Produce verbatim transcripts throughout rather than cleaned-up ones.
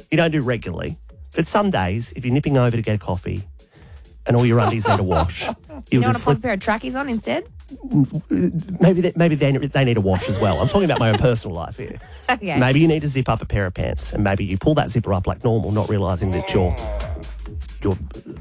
You don't do regularly. But some days, if you're nipping over to get a coffee and all your undies need a wash, You you'll don't want just to pop a slip. pair of trackies on instead? Maybe they, maybe they, they need a wash as well. I'm talking about my own personal life here. Okay. Maybe you need to zip up a pair of pants, and maybe you pull that zipper up like normal, not realising that your your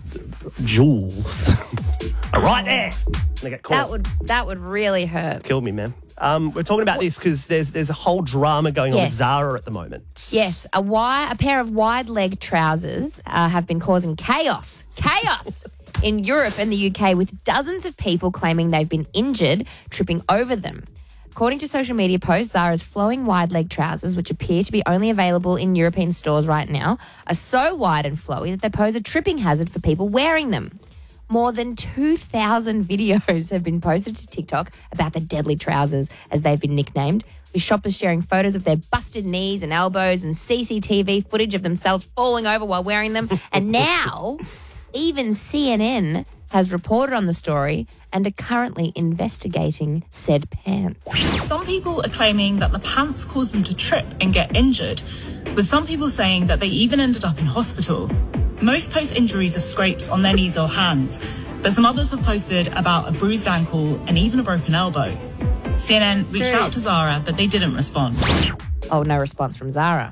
jewels are right there. They get caught. That would that would really hurt. Kill me, man. Um, we're talking about this because there's there's a whole drama going on Yes. with Zara at the moment. Yes, a wide, a pair of wide leg trousers uh, have been causing chaos, chaos in Europe and the U K, with dozens of people claiming they've been injured tripping over them. According to social media posts, Zara's flowing wide leg trousers, which appear to be only available in European stores right now, are so wide and flowy that they pose a tripping hazard for people wearing them. More than two thousand videos have been posted to TikTok about the deadly trousers, as they've been nicknamed, with shoppers sharing photos of their busted knees and elbows and C C T V footage of themselves falling over while wearing them. And now, even C N N has reported on the story and are currently investigating said pants. Some people are claiming that the pants caused them to trip and get injured, with some people saying that they even ended up in hospital. Most post injuries of scrapes on their knees or hands, but some others have posted about a bruised ankle and even a broken elbow. C N N reached out to Zara, but they didn't respond. Oh, no response from Zara.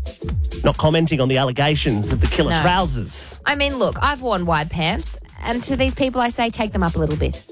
Not commenting on the allegations of the killer No. trousers. I mean, look, I've worn wide pants, and to these people I say take them up a little bit.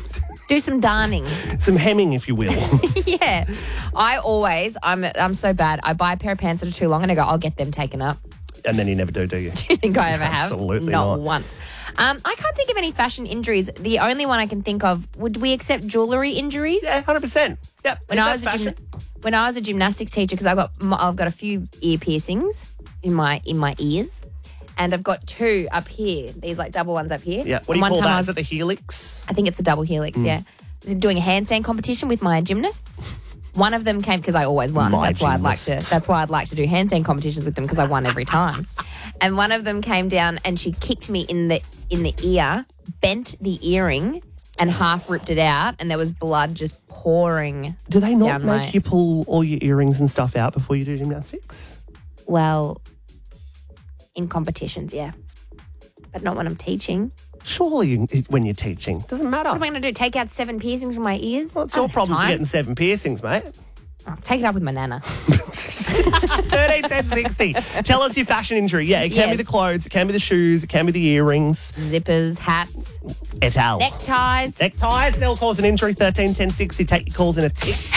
Do some darning. Some hemming, if you will. Yeah. I always, I'm I'm so bad, I buy a pair of pants that are too long and I go, I'll get them taken up. And then you never do, do you? Do you think I ever have? Absolutely not. not. once. Um, I can't think of any fashion injuries. The only one I can think of, would we accept jewellery injuries? Yeah, one hundred percent. Yep. When if I that's was a fashion. gym, when I was a gymnastics teacher, because I've got m- I've got a few ear piercings in my in my ears, and I've got two up here. These like double ones up here. Yeah. What do And you one call time I that? was- Is it the helix? I think it's a double helix. Mm. Yeah, I was doing a handstand competition with my gymnasts. One of them came because I always won. My that's why I'd like to. gymnasts. That's why I'd like to do handstand competitions with them, because I won every time. And one of them came down and she kicked me in the in the ear, bent the earring, and half ripped it out, and there was blood just pouring. Do they not down make my- you pull all your earrings and stuff out before you do gymnastics? Well, in competitions, yeah, but not when I'm teaching. Surely you, when you're teaching. Doesn't matter. What am I going to do? Take out seven piercings from my ears? Well, it's I your don't have problem for time. getting seven piercings, mate. Oh, take it up with my nana. thirteen ten sixty. Tell us your fashion injury. Yeah, it can be Yes. the clothes, it can be the shoes, it can be the earrings. Zippers, hats, Et al. neckties. Neckties, they'll cause an injury. thirteen ten sixty. Take your calls in a tick.